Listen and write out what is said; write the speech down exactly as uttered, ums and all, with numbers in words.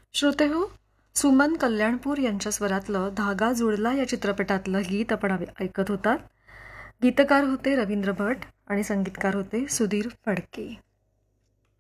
श्रोते हो, सुमन कल्याणपूर यांच्या स्वरातलं धागा जुळला या चित्रपटातलं गीत आपण आवे- ऐकत होतात. गीतकार होते रवींद्र भट आणि संगीतकार होते सुधीर फडके.